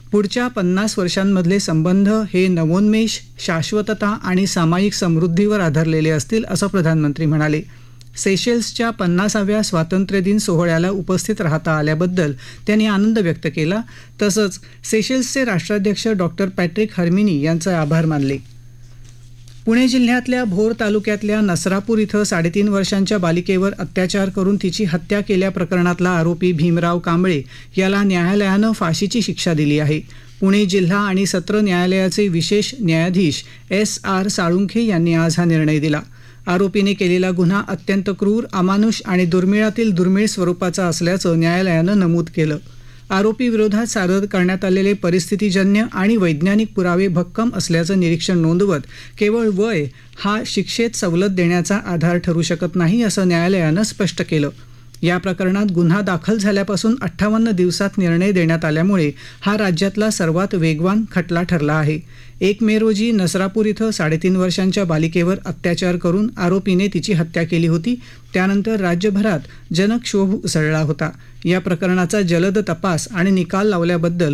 पुढच्या 50 वर्षांमधले संबंध हे नवोन्मेष, शाश्वतता आणि सामायिक समृद्धीवर आधारलेले असतील असं प्रधानमंत्री म्हणाले. सेशेल्सच्या 50व्या स्वातंत्र्यदिन सोहळ्याला उपस्थित राहता आल्याबद्दल त्यांनी आनंद व्यक्त केला. तसंच सेशेल्सचे राष्ट्राध्यक्ष डॉक्टर पॅट्रिक हर्मिनी यांचे आभार मानले. पुणे जिल्ह्यातल्या भोर तालुक्यातल्या नसरापूर इथं 3.5 वर्षांच्या बालिकेवर अत्याचार करून तिची हत्या केल्या प्रकरणातला आरोपी भीमराव कांबळे याला न्यायालयानं फाशीची शिक्षा दिली आहे. पुणे जिल्हा आणि सत्र न्यायालयाचे विशेष न्यायाधीश S.R. साळुंखे यांनी आज हा निर्णय दिला. आरोपीने केलेला गुन्हा अत्यंत क्रूर, अमानुष आणि दुर्मिळातील दुर्मिळ स्वरूपाचा असल्याचं न्यायालयानं नमूद केलं. आरोपीविरोधात सादर करण्यात आलेले परिस्थितीजन्य आणि वैज्ञानिक पुरावे भक्कम असल्याचं निरीक्षण नोंदवत केवळ वय हा शिक्षेत सवलत देण्याचा आधार ठरू शकत नाही असं न्यायालयानं स्पष्ट केलं. या प्रकरणात गुन्हा दाखल झाल्यापासून 58 दिवसात निर्णय देण्यात आल्यामुळे हा राज्यातला सर्वात वेगवान खटला ठरला आहे. 1 मे रोजी नसरापूर इथं 3.5 वर्षांच्या बालिकेवर अत्याचार करून आरोपीने तिची हत्या केली होती. त्यानंतर राज्यभरात जनक्षोभ उसळला होता. या प्रकरणाचा जलद तपास आणि निकाल लावल्याबद्दल